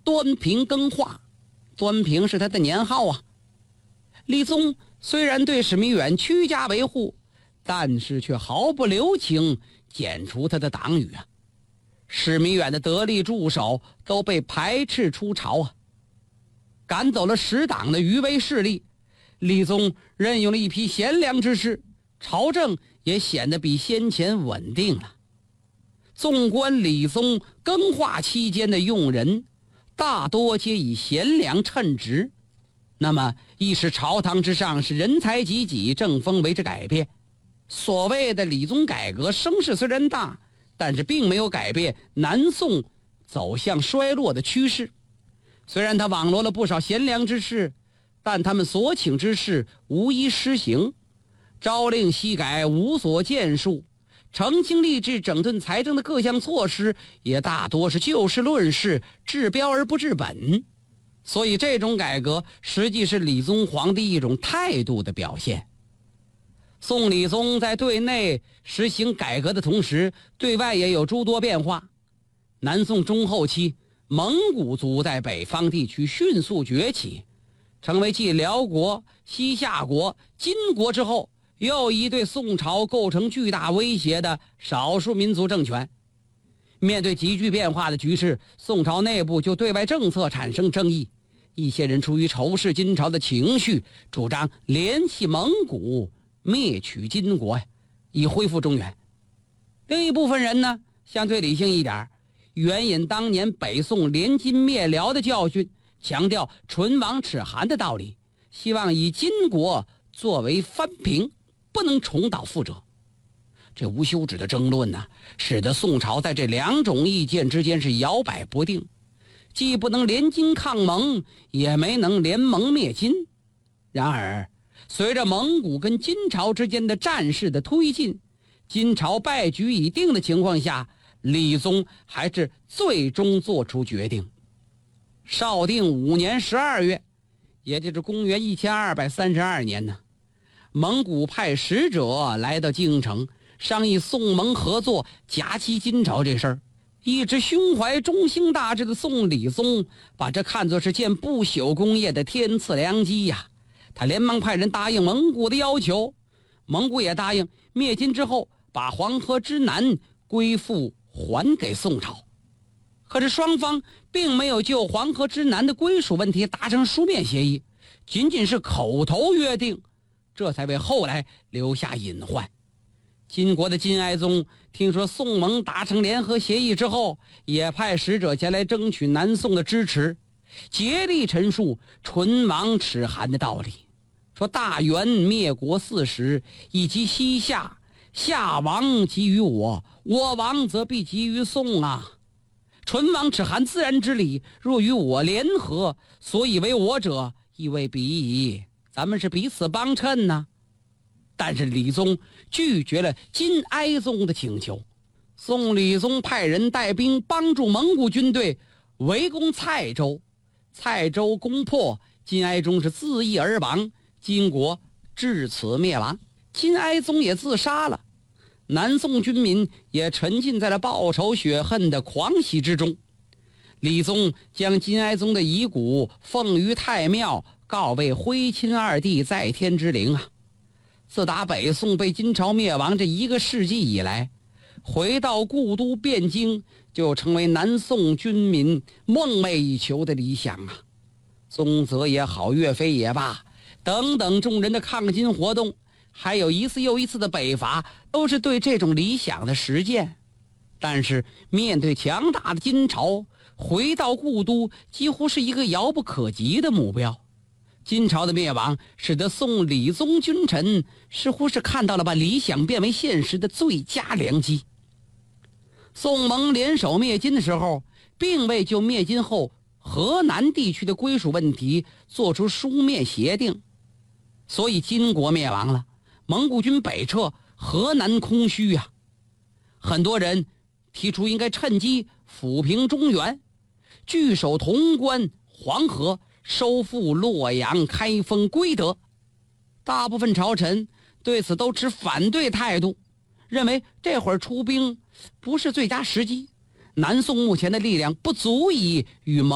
端平更化，端平是他的年号啊。李宗虽然对史弥远屈家维护，但是却毫不留情剪除他的党羽啊。史弥远的得力助手都被排斥出朝啊，赶走了10党的余威势力。李宗任用了一批贤良之士，朝政也显得比先前稳定了。纵观李宗更化期间的用人，大多皆以贤良称职，那么亦是朝堂之上是人才济济，政风为之改变。所谓的李宗改革声势虽然大，但是并没有改变南宋走向衰落的趋势。虽然他网罗了不少贤良之士，但他们所请之事无一施行，朝令夕改，无所建树，澄清吏治整顿财政的各项措施也大多是就事论事，治标而不治本。所以这种改革实际是李宗皇帝一种态度的表现。宋理宗在对内实行改革的同时，对外也有诸多变化。南宋中后期，蒙古族在北方地区迅速崛起，成为继辽国、西夏国、金国之后又一对宋朝构成巨大威胁的少数民族政权。面对急剧变化的局势，宋朝内部就对外政策产生争议，一些人出于仇视金朝的情绪，主张联系蒙古灭取金国，以恢复中原。另一部分人呢，相对理性一点，援引当年北宋联金灭辽的教训，强调唇亡齿寒的道理，希望以金国作为藩平，不能重蹈覆辙。这无休止的争论呢，使得宋朝在这两种意见之间是摇摆不定，既不能联金抗蒙，也没能联蒙灭金。然而随着蒙古跟金朝之间的战事的推进，金朝败局已定的情况下，李宗还是最终做出决定。绍定5年12月，也就是公元1232年呢，蒙古派使者来到京城，商议宋蒙合作夹击金朝这事儿。一直胸怀中兴大志的宋理宗把这看作是建不朽功业的天赐良机呀。他连忙派人答应蒙古的要求，蒙古也答应灭金之后把黄河之南归附还给宋朝。可是双方并没有就黄河之南的归属问题达成书面协议，仅仅是口头约定，这才为后来留下隐患。金国的金哀宗听说宋蒙达成联合协议之后，也派使者前来争取南宋的支持，竭力陈述唇亡齿寒的道理，说大元灭国40，以及西夏，夏亡及于我，我亡则必及于宋啊。唇亡齿寒自然之理，若与我联合，所以为我者亦未必矣，咱们是彼此帮衬呢。但是李宗拒绝了金哀宗的请求。宋理宗派人带兵帮助蒙古军队围攻蔡州，蔡州攻破，金哀宗是自缢而亡，金国至此灭亡，金哀宗也自杀了。南宋军民也沉浸在了报仇雪恨的狂喜之中。李宗将金哀宗的遗骨奉于太庙，告慰徽钦二帝在天之灵啊。自打北宋被金朝灭亡这1个世纪以来，回到故都汴京就成为南宋军民梦寐以求的理想啊。宗泽也好，岳飞也罢，等等众人的抗金活动，还有一次又一次的北伐，都是对这种理想的实践。但是面对强大的金朝，回到故都几乎是一个遥不可及的目标。金朝的灭亡使得宋理宗君臣似乎是看到了把理想变为现实的最佳良机。宋蒙联手灭金的时候，并未就灭金后河南地区的归属问题做出书面协定，所以金国灭亡了，蒙古军北撤，河南空虚啊。很多人提出应该趁机抚平中原，据守潼关、黄河，收复洛阳、开封、归德。大部分朝臣对此都持反对态度，认为这会儿出兵不是最佳时机，南宋目前的力量不足以与蒙